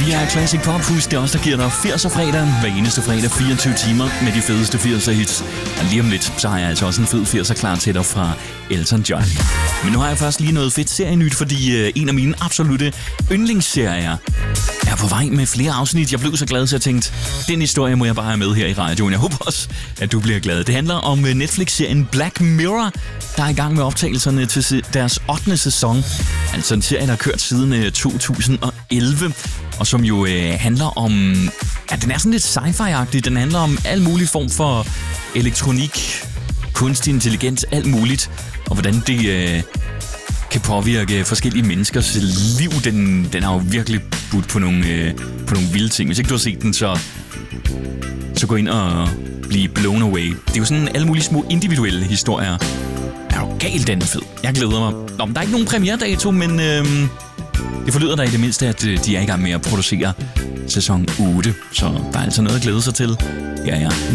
Vi er Classic Pop. Husk, det er også der giver dig 80'er fredag. Hver eneste fredag 24 timer med de fedeste 80'er hits. Og lige om lidt, så har jeg altså også en fed 80'er klar til dig fra Elton John. Men nu har jeg først lige noget fedt serienyt, fordi en af mine absolutte yndlingsserier er på vej med flere afsnit. Jeg blev så glad, så jeg tænkte, den historie må jeg bare have med her i radioen. Jeg håber også, at du bliver glad. Det handler om Netflix-serien Black Mirror, der er i gang med optagelserne til deres 8. sæson. Altså en serie, der har kørt siden 2011, og som jo handler om... Ja, den er sådan lidt sci-fi-agtig. Den handler om al mulig form for elektronik, kunstig intelligens, alt muligt, og hvordan det kan påvirke forskellige menneskers liv. Den har jo virkelig budt på nogle vilde ting. Hvis ikke du har set den, så gå ind og blive blown away. Det er jo sådan alle mulige små individuelle historier. Er jo galt, den er fed. Jeg glæder mig. Nå, men der er ikke nogen premieredato, men det forlyder da i det mindste, at de er i gang med at producere sæson 8. Så der er altså noget at glæde sig til. Ja.